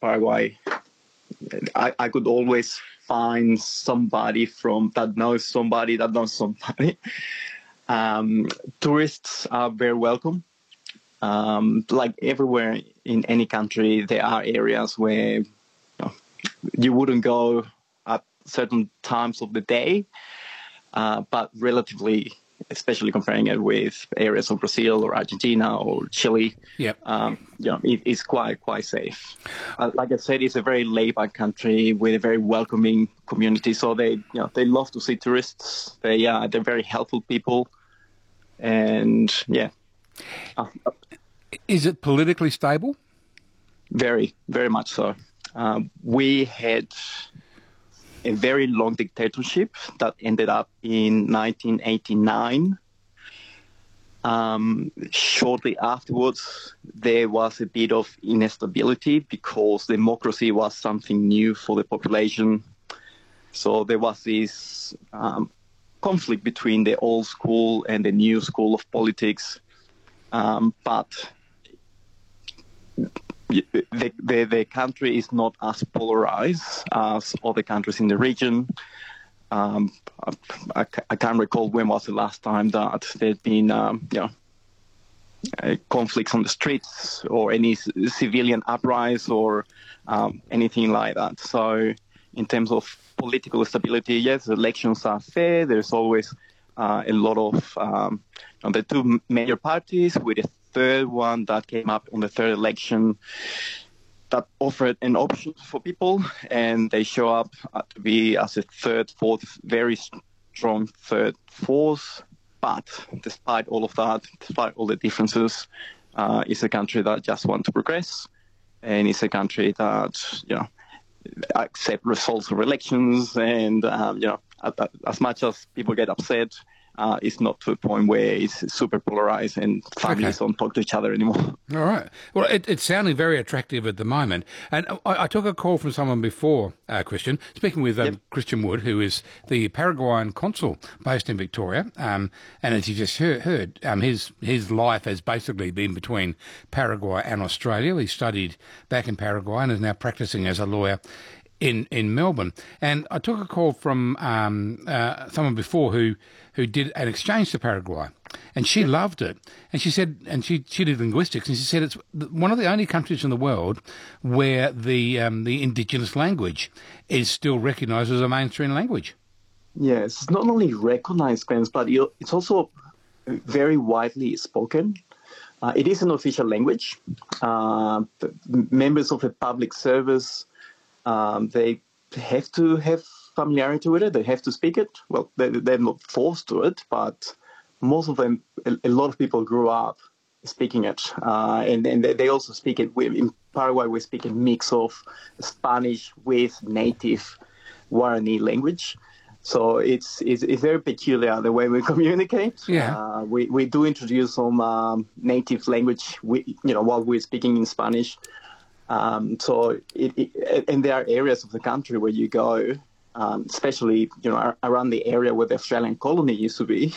Paraguay, I could always find somebody that knows somebody that knows somebody. Tourists are very welcome. Like everywhere in any country, there are areas where you wouldn't go at certain times of the day, but relatively, especially comparing it with areas of Brazil or Argentina or Chile, it's quite safe. Like I said, it's a very laid-back country with a very welcoming community. So they love to see tourists. They're very helpful people, and Is it politically stable? Very, very much so. We had a very long dictatorship that ended up in 1989. Shortly afterwards, there was a bit of instability because democracy was something new for the population. So there was this conflict between the old school and the new school of politics. But the country is not as polarized as other countries in the region. I can't recall when was the last time that there'd been conflicts on the streets or any civilian uprising or anything like that. So in terms of political stability, yes, elections are fair. There's always a lot of the two major parties with a third one that came up on the third election that offered an option for people, and they show up to be as a third, fourth, very strong third force. But despite all of that, despite all the differences, it's a country that just wants to progress, and it's a country that accept results of elections, and as much as people get upset, it's not to a point where it's super polarized and families don't talk to each other anymore. All right. Well, it's sounding very attractive at the moment. And I took a call from someone before, Christian, speaking with Christian Wood, who is the Paraguayan consul based in Victoria. And as you just heard, his life has basically been between Paraguay and Australia. He studied back in Paraguay and is now practicing as a lawyer in Melbourne. And I took a call from someone before who did an exchange to Paraguay, and she loved it. And she said, and she did linguistics, and she said it's one of the only countries in the world where the indigenous language is still recognised as a mainstream language. Yes, it's not only recognised, but it's also very widely spoken. It is an official language. Members of the public service, they have to have familiarity with it. They have to speak it. Well, they're not forced to it, but most of them, a lot of people grew up speaking it. And they also speak it. In Paraguay, we speak a mix of Spanish with native Guarani language. So it's very peculiar the way we communicate. Yeah. We do introduce some native language, while we're speaking in Spanish. And there are areas of the country where you go, especially around the area where the Australian colony used to be,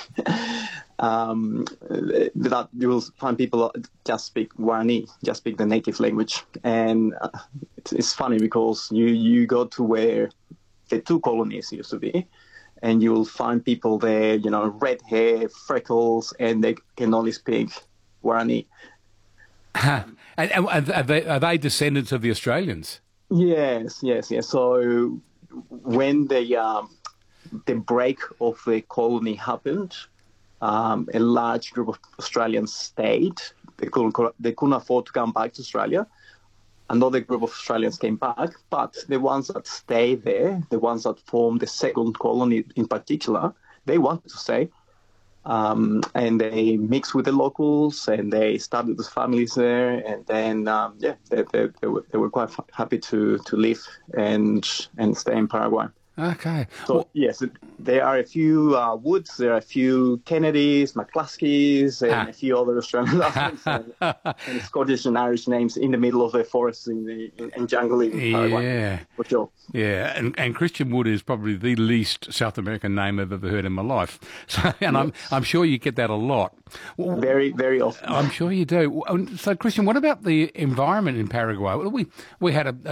that you will find people just speak Guarani, just speak the native language. And it's funny because you go to where the two colonies used to be, and you'll find people there, red hair, freckles, and they can only speak Guarani. And are they descendants of the Australians? Yes. So when the break of the colony happened, a large group of Australians stayed. They couldn't afford to come back to Australia. Another group of Australians came back, but the ones that stayed there, the ones that formed the second colony in particular, they wanted to stay. And they mixed with the locals, and they started with families there, and then they were quite happy to live and stay in Paraguay. Okay. So yes, there are a few Woods, there are a few Kennedys, McCluskeys, and a few other Australian names and Scottish and Irish names in the middle of the forest in jungle in Paraguay. Yeah, for sure. Yeah, and Christian Wood is probably the least South American name I've ever heard in my life. So, and I'm sure you get that a lot. Very, very often. I'm sure you do. So, Christian, what about the environment in Paraguay? We had a